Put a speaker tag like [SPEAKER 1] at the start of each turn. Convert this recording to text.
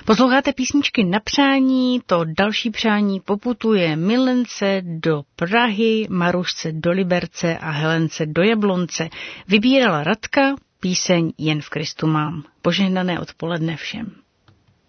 [SPEAKER 1] Posloucháte písničky na přání, to další přání poputuje Milence do Prahy, Marušce do Liberce a Helence do Jablonce. Vybírala Radka, píseň Jen v Kristu mám. Požehnané odpoledne všem.